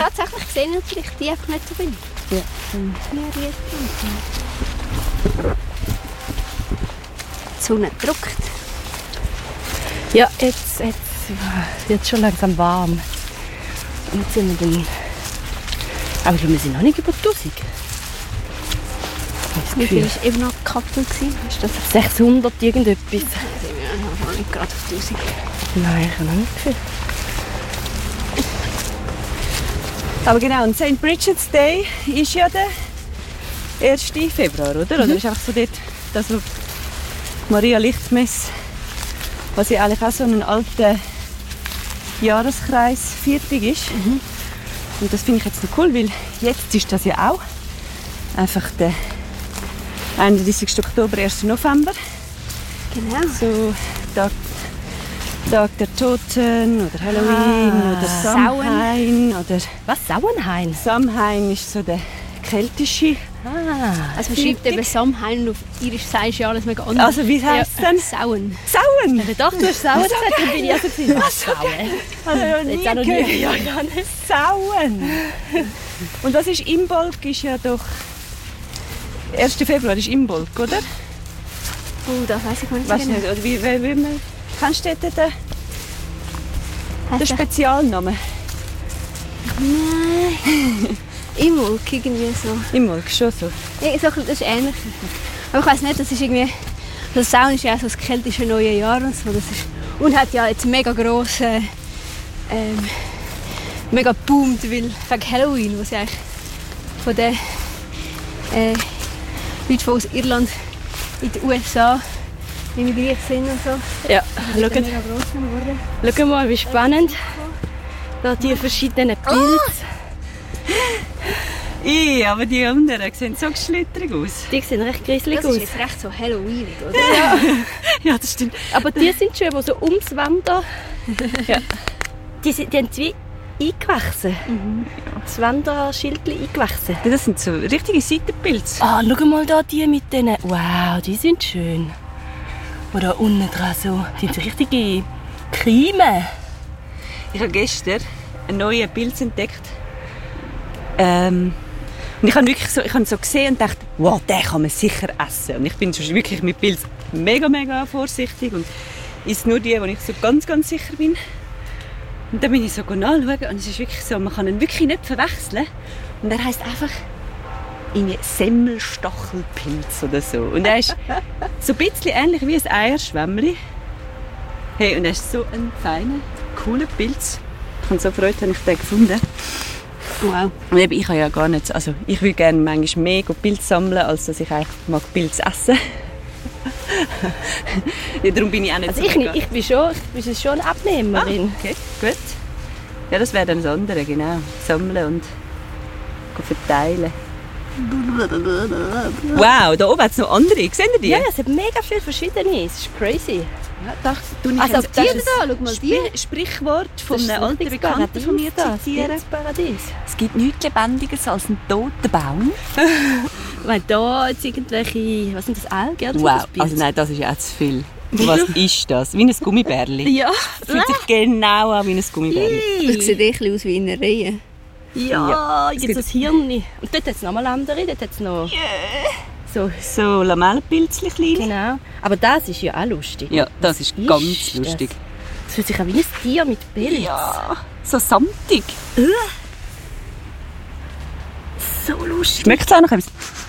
tatsächlich gesehen, natürlich die einfach nicht so bin. Ja. Die Sonne drückt. Ja, jetzt wird es schon langsam warm. Und jetzt sind wir dann... Aber wir sind noch nicht über 1000. Wie viel war eben noch gekappelt? Ist das 600 irgendetwas. Ich bin noch nicht gerade auf 1000. Nein, ich habe noch nicht viel. Aber genau, und St. Bridget's Day ist ja der 1. Februar, oder? Oder ist einfach so dort, das wo Maria Lichtmess, was ja eigentlich auch so ein alter Jahreskreis Viertig ist. Und das finde ich jetzt noch cool, weil jetzt ist das ja auch einfach der 31. Oktober, 1. November. Genau. So Tag der Toten oder Halloween oder Samhain oder... Was? Sauenhain? Samhain ist so der keltische... Also man schreibt eben Samhain und auf Irisch sagst du ja alles mega anders. Also wie heisst es denn? Sauen. Sauen! Ich dachte, du hast Sauen gesagt, dann bin ich also gewesen. Was? Sauen? Also Jetzt auch noch nie. Ja, Sauen! Und was ist Imbolg? Ist ja doch... 1. Februar ist Imbolg, oder? Oh, das weiss ich nicht Weißt du genau. nicht? Oder wie man... Kennst du den Spezialnamen? Nein. Imolk irgendwie so. Imbolg, schon so. Ja, so das ist ähnlich. Aber ich weiss nicht, das ist irgendwie... Das Sauen ist ja auch so das keltische neue Jahr und so. Das ist, und hat ja jetzt mega grosse... mega boomt, weil wegen Halloween, was ja eigentlich von den Leuten von aus Irland in den USA immigriert sind und so. Ja, Das ist mega gross geworden. schau mal, wie spannend. Da die verschiedenen Pilze. Aber die anderen sehen so geschlittert aus. Die sehen recht gruselig Das aus. ist jetzt recht so Halloweenig, oder? Ja, das stimmt. Aber die sind schön, die so ums Wander. Ja. Die haben wie eingewachsen. Das Wanderschildchen eingewachsen. Das sind so richtige Seitenpilze. Ah, schau mal da die mit denen. Wow, die sind schön. Oder unten dran so. Die sind so richtige Kiemen. Ich habe gestern einen neuen Pilz entdeckt. Und ich habe wirklich so, so gesehen und dachte, wow, den kann man sicher essen. Und ich bin schon wirklich mit Pilz mega, mega vorsichtig und esse nur die, wo ich so ganz, ganz sicher bin. Und dann bin ich so nachschauen und es ist wirklich so, man kann ihn wirklich nicht verwechseln. Und er heisst einfach irgendwie Semmelstachelpilz oder so. Und er ist so ein bisschen ähnlich wie ein Eierschwämmli. Hey, und er ist so ein feiner, cooler Pilz. Ich habe so Freude, habe ich den gefunden. Wow. Und eben, ich habe ja gar nicht, also ich würde gerne manchmal mehr Pilze sammeln, als dass ich eigentlich mag Pilze essen. Ja, darum bin ich auch nicht Also so ich bin schon eine Abnehmerin. Okay, gut. Ja, das wäre dann das andere, genau. Sammeln und verteilen. Wow, da oben hat es noch andere. Seht ihr die? Ja, es hat mega viele verschiedene. Es ist crazy. Ja, Also die da, schau mal, die. Sprichwort von Das ist einem ein alten richtiges Bekannten von mir Paradies, zitieren. das Paradies. Es gibt nichts Lebendiges als einen toten Baum. Weil da jetzt irgendwelche, was sind das, Algen? Oder Wow, sind das Pilze? also nein, das ist auch zu viel. Was ist das? Wie ein Gummibärli. Ja. Fühlt sich genau an wie ein Gummibärli. Das sieht ein bisschen aus wie eine Reihe. Ja, es jetzt gibt- das Hirn. Und dort hat es nochmal andere, dort hat es noch... So, So Lamellenpilzchen klein. genau. Aber das ist ja auch lustig. Ja, das ist Was ganz ist lustig. Das fühlt sich an wie ein Tier mit Pilz. Ja, so samtig. So lustig. Schmeckt es auch noch etwas?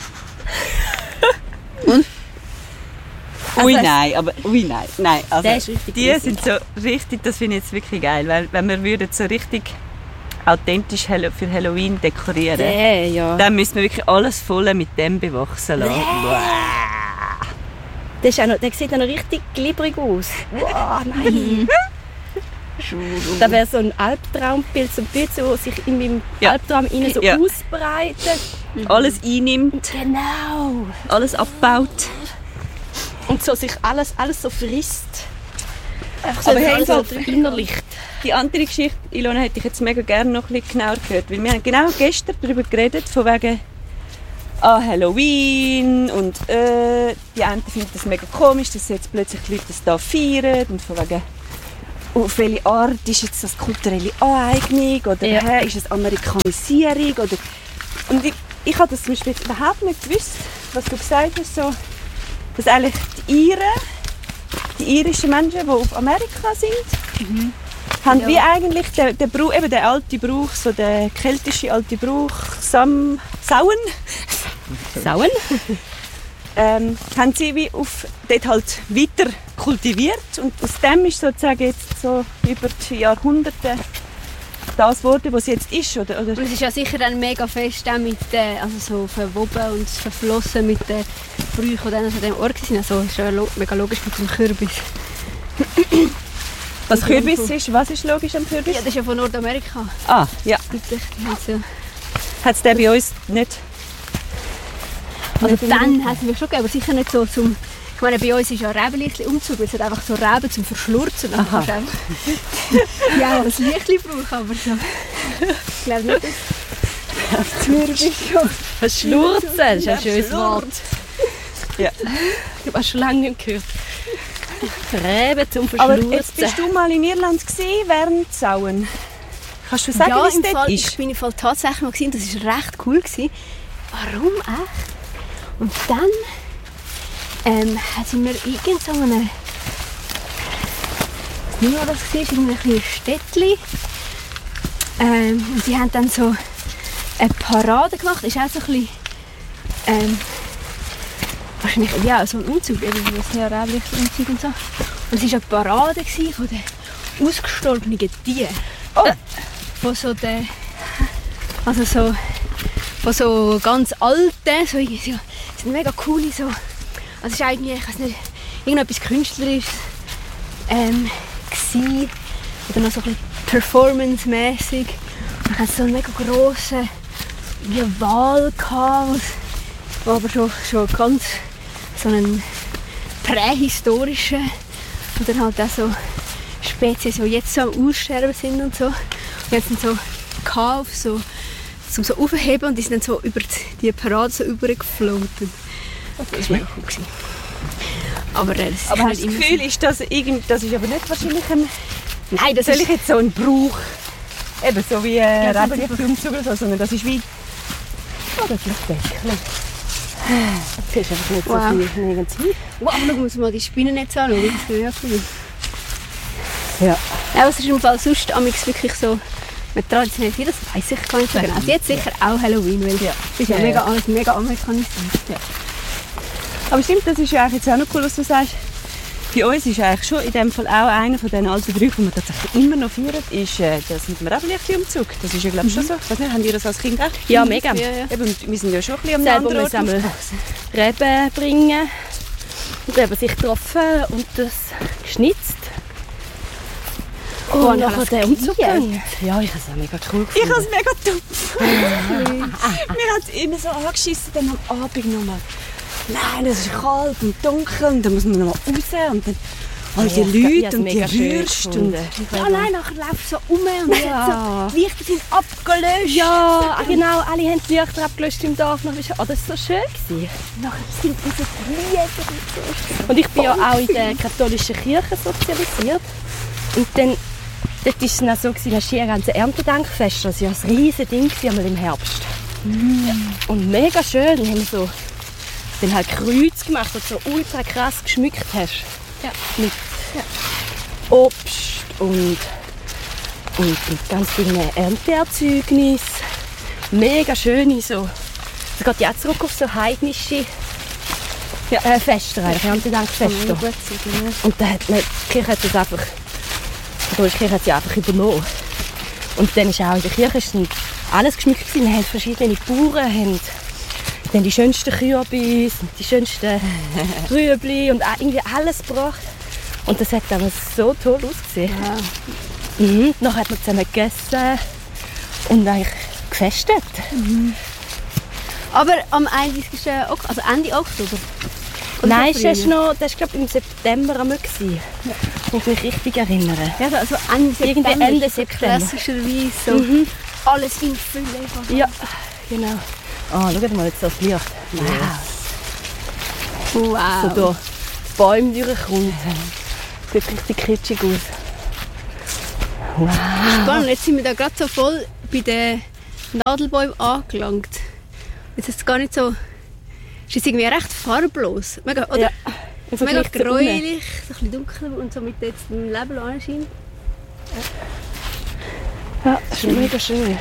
Ui, nein, aber ui, nein. Nein, also, Der ist richtig die gruselig. sind so richtig, das finde ich jetzt wirklich geil, weil wenn wir würden so richtig authentisch für Halloween dekorieren, Der, ja. dann müssen wir wirklich alles voll mit dem bewachsen lassen. Der, ist auch noch, der sieht auch noch richtig glibberig aus. Wow, nein. Das wäre so ein Albtraumpilz, so ein Pilz, der sich in meinem Ja. Albtraum innen so Ja. ausbreitet. Alles einnimmt, Genau. alles abbaut. Und so sich alles so frisst. Einfach so Aber hey, alles so- verinnerlicht. Die andere Geschichte, Ilona, hätte ich jetzt mega gerne noch ein bisschen genauer gehört, weil wir haben genau gestern darüber geredet, von wegen Halloween und die einen finden das mega komisch, dass jetzt plötzlich die Leute das da feiern und von wegen auf welche Art ist jetzt das kulturelle Aneignung oder ist es Amerikanisierung oder und ich habe das zum Beispiel überhaupt nicht gewusst, was du gesagt hast, so, dass eigentlich die irischen Menschen, die auf Amerika sind, haben wie eigentlich der alte Brauch, so der keltische alte Brauch, Sauen, haben sie wie dort halt weiter kultiviert und aus dem ist sozusagen jetzt so über die Jahrhunderte das geworden, was es jetzt ist. Oder? Und es ist ja sicher dann mega fest auch mit also so verwoben und verflossen mit den Brüchen, die dann an diesem Ort sind. Also ist ja mega logisch mit dem Kürbis. Was Kürbis ist? Was ist logisch am Kürbis? Ja, das ist ja von Nordamerika. Ah, ja. Hat es den bei uns nicht? Also dann hat es mir schon gegeben, aber sicher nicht so zum... Ich meine, bei uns ist ja Rebenlichtli-Umzug, weil es hat einfach so Reben zum Verschlurzen. Aha. Ja, als Lichtli brauchen, aber so... Ich glaube nicht, dass Kürbis schon... Verschlurzen, das ist ein schönes Wort. Ja. Ich habe schon lange nicht gehört. Reben zum Verschlurzen. Aber jetzt bist du mal in Irland gewesen, während Sauen. Kannst du sagen, ja, wie es dort Fall, ist? ich bin im Fall tatsächlich mal gewesen, das war recht cool gewesen. Warum echt? Und dann sind wir irgend so eine... Ich weiß nicht, was das war, irgendein kleines Städtchen. Und die haben dann so eine Parade gemacht. Das ist auch so ein bisschen... wahrscheinlich ja, so ein Umzug, wie das ja Räblichtumzug und so. Und es war eine Parade von den ausgestorbenen Tieren. Oh. Von so den... Also so... Von so ganz alten, so irgendwie so... Das sind mega coole so... Also es war eigentlich, ich weiß nicht, irgendetwas Künstlerisches gsi. Oder noch so ein bisschen performance-mässig. Dann hatte es so einen mega grossen Wal gehabt, der aber schon ganz so einen prähistorischen oder halt auch so Spezies, die jetzt so am Aussterben sind und so. Und jetzt sind so gehabt, so zum so aufheben und die sind dann so über die Parade so übergeflogen. Das war mega cool. Aber das ist aber halt hast du das immer Gefühl, so. ist das ist aber nicht wahrscheinlich ein... Nein, das soll ist... ich jetzt so einen Brauch, eben so wie ein Räbenlichtumzug oder so, sondern das ist wie... Oh, das ist ein Bäckchen. Das ist einfach nicht Wow. so viel nirgends hin. Wow, aber schau, muss mal die Spinnennetze anschauen. Das ist mega cool. Ja. Ja, was ist im Fall sonst amigs wirklich so mit traditionell viel, das weiss ich gar nicht so genau. Jetzt sicher auch Halloween, weil Ja. das ist ja Ja, mega, ja. alles mega amerikanisiert. Ja. Aber stimmt, das ist ja eigentlich jetzt auch noch cool, was du sagst. Bei uns ist eigentlich schon in dem Fall auch einer von den alten Brüchen, die wir tatsächlich immer noch feiern, ist das mit dem Räbenlichtumzug. Das ist ja glaube ich schon so. Ich weiß nicht, haben die das als Kind auch? Ja, mega. Ja, ja. Eben, wir sind ja schon ein bisschen am Selber anderen müssen Ort wir aufgewachsen. Reben bringen und eben sich getroffen und das geschnitzt. Oh, Und ich nachher habe den das Umzug gelernt. gegangen. Ja, ich habe es auch mega cool Ich gefunden. habe es mega dumm. Mir hat es immer so angeschissen, dann am Abend nochmal. Nein, es ist kalt und dunkel und dann muss man nochmal raus und dann all die Ja, ich Leute hab's und mega die schön Würste. Und gefunden. Ja, nein, nachher läuft so um und Ja. so, die Lichter sind abgelöscht. Ja, genau, alle haben die Lichter abgelöscht im Dorf. Oh, das war so schön. Nachher sind diese Lieder und so. Und ich bin ja auch in der katholischen Kirche sozialisiert. Und dann dort war es dann so, gewesen, das ganze Erntedankfest, das war ja ein riesiges Ding einmal im Herbst. Ja. Und mega schön, dann haben wir so dann halt Kreuz gemacht, das du so ultra krass geschmückt hast. Ja. Mit Obst und mit ganz vielen Ernteerzeugnissen. Mega schöne so. Das geht ja auch zurück auf so heidnische Feste, eigentlich, Erntedankfeste. Und da hat man, die Kirche hat das einfach, die katholische Kirche hat sie einfach übernommen. Und dann ist auch in der Kirche alles geschmückt gewesen. Wir haben verschiedene Bauern, haben dann die schönsten Kürbis und die schönsten Rüebli und auch irgendwie alles gebracht. Und das hat damals so toll ausgesehen. Ja. Mhm. Nachher hat man zusammen gegessen und eigentlich gefestet. Aber am 31. Also Ende Oktober? Oder Nein, so das früher? war glaube im September einmal. Wenn ich mich richtig erinnere. Ja, also Ende September. Irgendwie Ende ist so September. Klassischerweise so alles in Fülle. Ja, genau. Oh, schau mal jetzt das Licht. Wow. Wow. So durch die Bäume durchkommt. Sieht richtig kitschig aus. Wow. Spannend, jetzt sind wir da gerade so voll bei den Nadelbäumen angelangt. Jetzt ist es gar nicht so... Es ist irgendwie recht farblos. Mega, oder? Ja. Mega gräulich, so ein bisschen dunkel und so mit jetzt dem Label anscheint. Ja, das ist mega schön.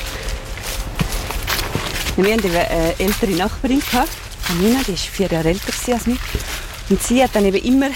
Wir hatten eine ältere Nachbarin, Nina, die war 4 Jahre älter als mich. Und sie hat dann eben immer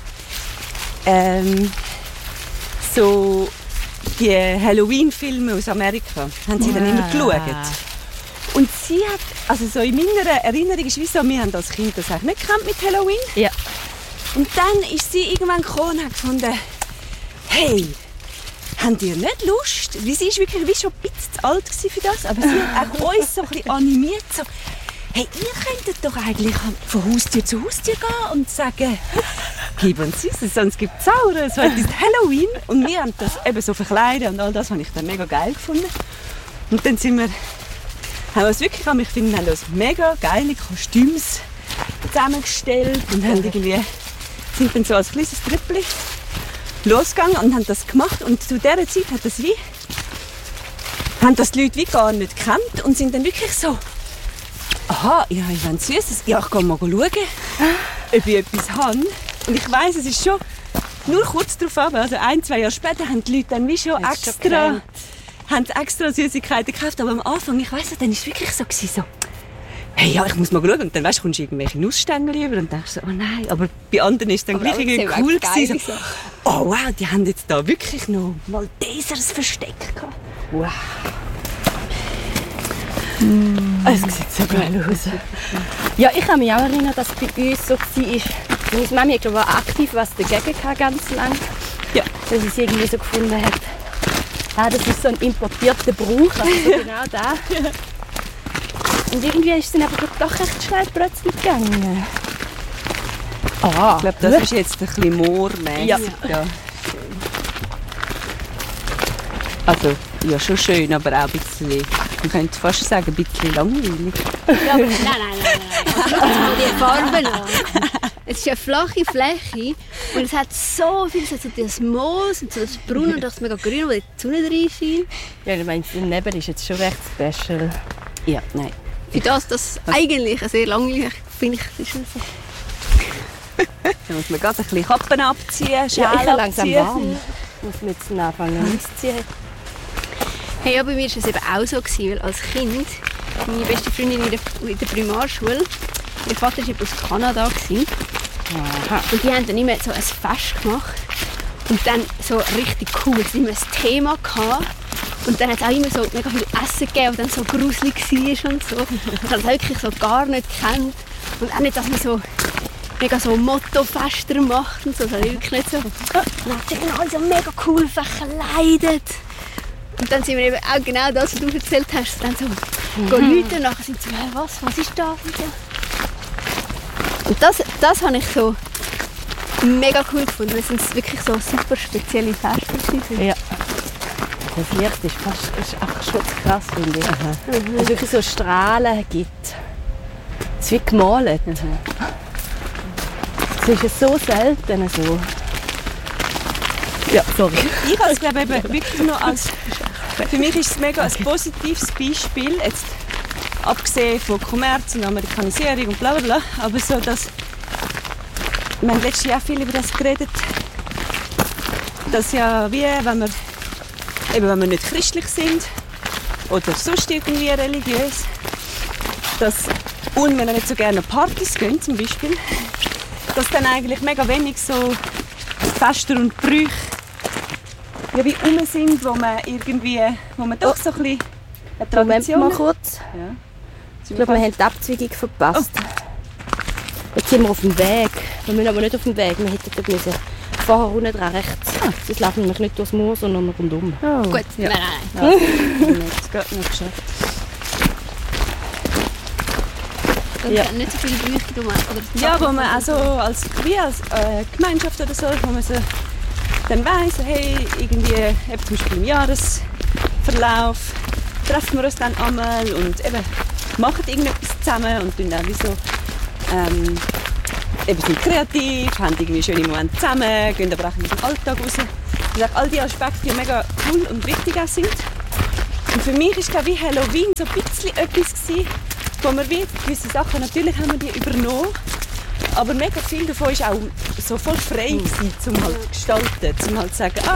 so die Halloween-Filme aus Amerika haben sie dann immer geschaut. Und sie hat, also so in meiner Erinnerung ist wie so, wir haben als Kind das eigentlich nicht gekannt mit Halloween. Ja. Und dann ist sie irgendwann gekommen und hat gefunden, hey, habt ihr nicht Lust? Sie war wirklich wie schon ein bisschen zu alt für das, aber sie hat auch uns so ein bisschen animiert, so, hey, ihr könntet doch eigentlich von Haustür zu Haustür gehen und sagen, gib uns Süßes, sonst gibt es Sauren. So ist Halloween. Und wir haben das eben so verkleidet und all das habe ich dann mega geil gefunden. Und dann haben wir uns wirklich, ich finde, wir haben uns mega geile Kostüme zusammengestellt und haben sind dann so als kleines Trüppchen losgegangen und haben das gemacht. Und zu dieser Zeit haben das die Leute wie gar nicht gekannt und sind dann wirklich so, aha, ja, ich will Süßes. Ja, ich gehe mal schauen, ob ich etwas habe. Und ich weiss, es ist schon nur kurz darauf ab, also 1-2 Jahre später haben die Leute dann wie schon extra Süßigkeiten gekauft. Aber am Anfang, ich weiss, dann war es wirklich so, hey, ja, ich muss mal schauen. Und dann kommst du irgendwelche Nussstängel über und denkst so, oh nein. Aber bei anderen war es dann gleich irgendwie cool gewesen. So, oh wow, die haben jetzt da wirklich noch Maltesers versteckt gehabt. Wow. Es sieht so geil aus. Ja, ich kann mich auch erinnern, dass es bei uns so war. Meine Mami war aktiv was dagegen ganz lang. Ja. Dass sie es irgendwie so gefunden hat. Ah, das ist so ein importierter Brauch, also so genau da. Und irgendwie ist es dann aber doch recht schnell plötzlich gegangen. Ich glaube, das ist jetzt ein bisschen moormässig. Ja. Da. Also, ja, schon schön, aber auch ein bisschen, man könnte fast sagen, ein bisschen langweilig. Ja, nein. Schau mal die Farben an. Es ist eine flache Fläche und es hat so viel, es hat so das Moos und so das Braun und das mega grün, wo die Sonne rein scheint. Ja, ich meine, der Nebel ist jetzt schon recht special. Ja, nein. Für das eigentlich sehr langweilig finde ich, ist es so. Da muss man gerade ein bisschen Kappen abziehen, Schal Ja, ich habe langsam abziehen. warm. Muss man jetzt anfangen auszuziehen. Hey, ja, bei mir war es eben auch so, weil als Kind, meine beste Freundin in der Primarschule, ihr Vater war aus Kanada. Aha. Und die haben dann immer so ein Fest gemacht. Und dann so richtig cool, es hatte immer ein Thema gehabt. Und dann hat es auch immer so mega viel Essen gegeben, das dann so gruselig war und so. Ich habe es wirklich so gar nicht gekannt. Und auch nicht, dass man so mega so Mottofester macht und so. Das habe ich wirklich nicht so. Und dann hat sich alle so mega cool verkleidet. Und dann sind wir eben auch genau das, was du erzählt hast. Dann so, gehen Leute nachher sind so, was ist das? Und das habe ich so mega cool gefunden, weil es wirklich so super spezielle Feste. Ja. Das Licht ist einfach schon zu krass, finde ich. Dass es wirklich so Strahlen gibt. Es ist wie gemalt. Es ist so selten so. Ja, sorry. Ich habe es, glaube ich, wirklich noch als... Für mich ist es mega ein positives Beispiel, jetzt abgesehen von Kommerz und Amerikanisierung und bla bla bla, aber so, dass... Wir haben letztes Jahr viel über das geredet, dass ja wie, wenn wir nicht christlich sind oder sonst irgendwie religiös, und wir nicht so gerne Partys gehen zum Beispiel, dass dann eigentlich mega wenig so Feste und Brüche ja, wie rum sind, wo man doch so ein bisschen eine Tradition... Moment mal kurz. Ja. Ich glaube, wir haben die Abzweigung verpasst. Jetzt sind wir auf dem Weg. Wir müssen aber nicht auf dem Weg. Wir hätten dort müssen vorher unten dran rechts. Das laufen nämlich nicht durchs Moor, sondern rundum. Oh. Gut, Ja. nein. Ja. Jetzt geht noch geschafft. Und Ja. nicht so viele Brüche drum. Ja, wo man also als Gemeinschaft oder so, wo man so dann weiss, hey, irgendwie eben zum Beispiel im Jahresverlauf treffen wir uns dann einmal und eben machen irgendetwas zusammen und tun dann wie so eben sind kreativ, haben irgendwie schöne Momente zusammen, gehen aber auch in den Alltag raus. Und all diese Aspekte, die mega cool und wichtig auch sind. Und für mich war glaube ich Halloween so ein bisschen etwas gewesen, wo wir wie gewisse Sachen, natürlich haben wir die übernommen, aber mega viel davon war auch so voll frei gewesen, um halt zu gestalten, um halt zu sagen,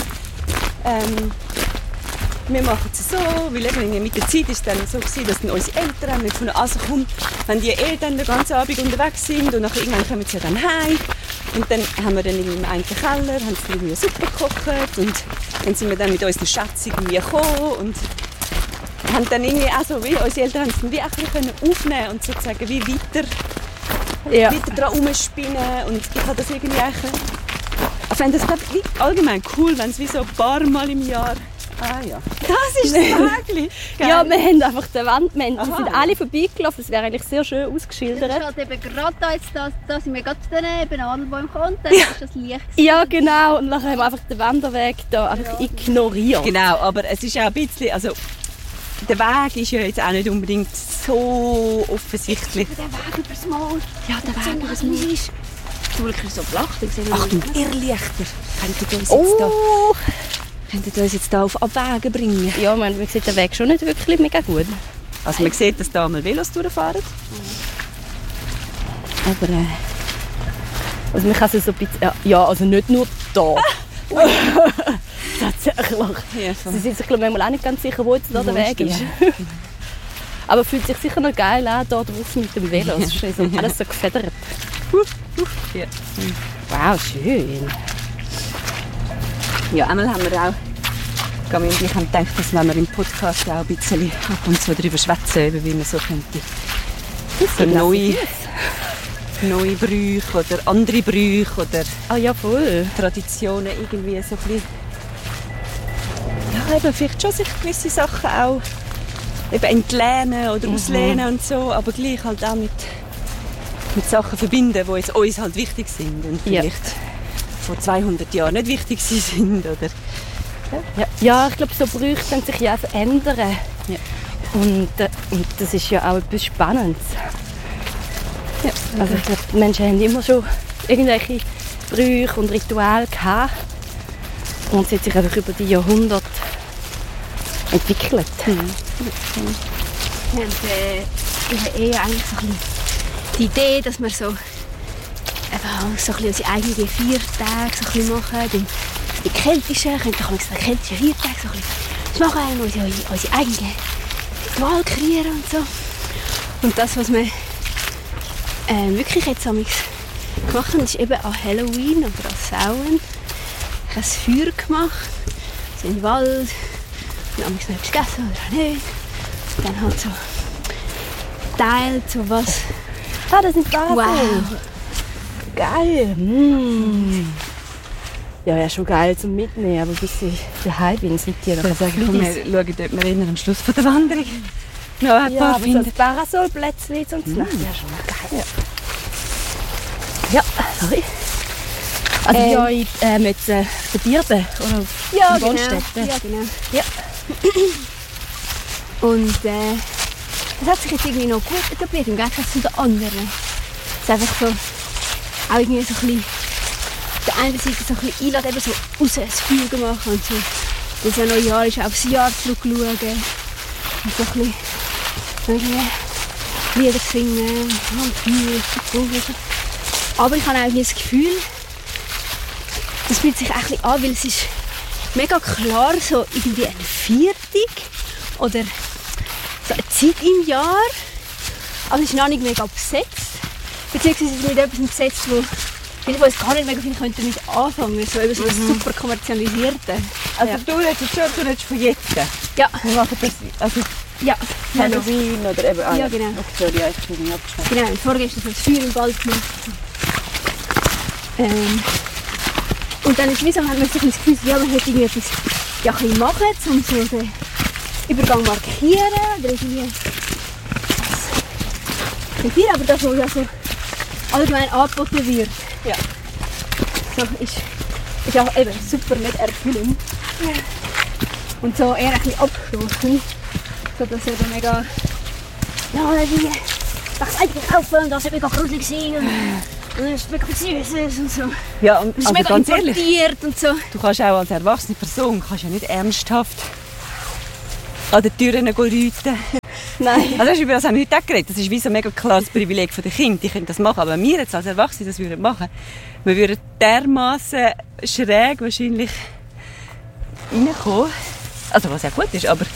wir machen es so, weil eben mit der Zeit war es dann so gewesen, dass dann unsere Eltern nicht von komm, wenn die Eltern den ganzen Abend unterwegs sind und nachher irgendwann kommen sie dann heim und dann haben wir dann irgendwie im einen Keller, haben sie irgendwie eine Suppe gekocht und dann sind wir dann mit unseren Schätzen irgendwie gekommen und haben dann irgendwie auch so, wie unsere Eltern haben es dann wie auch ein bisschen aufnehmen und sozusagen wie weiter dran rumspinnen und ich habe das irgendwie eigentlich, ich fände das glaube ich allgemein cool, wenn es wie so ein paar Mal im Jahr. Das ist das Hägli. Ja, wir haben einfach die Wand, wir sind alle vorbeigelaufen, es wäre eigentlich sehr schön ausgeschildert. Das ist halt eben gerade da sind wir gerade daneben, Nadelbäume kommt, dann ist das Licht. Ja, genau, und dann haben wir einfach den Wanderweg da einfach ignoriert. Genau, aber es ist auch ein bisschen, also der Weg ist ja jetzt auch nicht unbedingt so offensichtlich. Der Weg übers Maul. Ja, der Weg übers Maul. Du wirklich so gelacht. Achtung, Irrlichter. Könntet uns jetzt da auf Abwägen bringen? Ja, man sieht den Weg schon nicht wirklich mega gut. Also man sieht, dass da mal Velos durchfahren. Aber also man kann es so ein bisschen, ja, also nicht nur da. Tatsächlich. ja, Sie sind sich manchmal auch nicht ganz sicher, wo jetzt da der Weg ist. Aber fühlt sich sicher noch geil an, da draußen mit dem Velo. Es ist so alles so gefedert. ja. Wow, schön. Ja, einmal haben wir auch, Gabi und ich haben gedacht, dass wenn wir im Podcast auch ein bisschen ab und zu darüber schwätzen, wie man so könnte. So neue Brüche oder andere Brüche oder Ja, voll. Traditionen irgendwie so ein bisschen, ja, eben vielleicht schon sich gewisse Sachen auch eben entlehnen oder auslehnen und so, aber gleich halt auch mit Sachen verbinden, die jetzt uns halt wichtig sind und vielleicht vor 200 Jahren nicht wichtig sind, oder? Ja, ich glaube, so Brüche können sich ja auch ändern. Ja. Und das ist ja auch etwas Spannendes. Ja. Also ich glaube, die Menschen haben immer schon irgendwelche Brüche und Rituale gehabt. Und es hat sich einfach über die Jahrhunderte entwickelt. Wir haben eher eigentlich so ein bisschen die Idee, dass wir so, so ein bisschen unsere eigenen Feiertage so ein bisschen machen. Die keltischen, könnte ich den keltischen Feiertag so ein bisschen machen, unsere eigenen Rituale kreieren und so. Und das, was wir wirklich jetzt gemacht haben, ist eben an Halloween oder an Samhain. Ich habe ein Feuer gemacht, so im Wald. Und dann habe ich noch etwas gegessen oder nicht. Und dann halt so teilt, so was. Das sind Vasen. Wow. Geil. Ja, schon geil zum Mitnehmen, aber bis ich daheim bin, sind die noch Ich sage, komm, wir schauen, ob wir innen am Schluss von der Wanderung noch ein ja, paar aber so finden. ein Parasolplätzchen zum Nacht. Ja, schon mal geil. Ja, sorry. Also jetzt der Bierbe oder Ja, in Bonstetten. Ja, genau. Ja. Und das hat sich jetzt irgendwie noch gut etabliert, im Gegensatz zu den anderen. Es ist einfach so, auch irgendwie so ein bisschen, auf der einen Seite so ein bisschen einladen, eben so raus ein Feuer machen und so. Das ja Neujahr ist, aufs Jahr zurückschauen und so ein bisschen irgendwie Lieder singen und Feuer. Aber ich habe auch das Gefühl, das fühlt sich auch ein bisschen an, weil es ist mega klar so irgendwie ein Viertag oder so eine Zeit im Jahr. Also es ist noch nicht mega besetzt. Beziehungsweise es ist mit etwas besetzt, wo viele von uns gar nicht mega viel damit anfangen können. So etwas super kommerzialisierte. Also du redest von jetzt. Ja. Wir machen das, also Ja. Halloween oder eben Ja, genau. Oktober, ja, ich bin nicht abgeschlossen. Genau, vorgestern das Feuer im Wald gemacht. Und dann ist es wie so, man hat so das Gefühl, ja, man hätte irgendwie etwas ein bisschen machen, um so den Übergang markieren oder irgendwie das, aber das, was ja so allgemein angeboten wird, Ja. so ist auch eben super nicht erfüllend. Und so eher ein bisschen abgestoßen, so dass eben mega, ja, wie, das eigentlich kaufen und das ist mega gruselig gewesen. Und Und dann ist es mega Süßes und so. Ja, und Es ist also mega ganz ehrlich, importiert und so. du kannst auch als erwachsene Person kannst ja nicht ernsthaft an den Türen läuten. Nein. Also über das haben wir heute auch geredet. Das ist wie so ein mega klares Privileg der Kinder. Die können das machen. Aber wenn wir jetzt als Erwachsene das würden machen, wir würden dermaßen schräg wahrscheinlich reinkommen. Also was ja gut ist, aber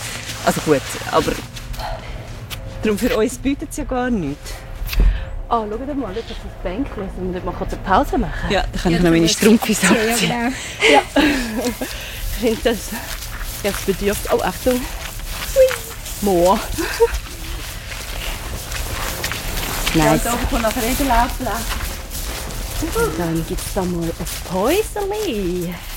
darum für uns bietet es ja gar nichts. Oh, schau dir mal, das ist das Bänkchen. Sollen wir dort mal kurz eine Pause machen? Ja, dann kann ich noch meine Strumpfis Ja, anziehen. genau. Ja. Ich finde das jetzt bedürft. Oh, Achtung. Moor. Nice. Da oben kommt nachher den Laufplatz. Und dann gibt es da mal ein Päuserli.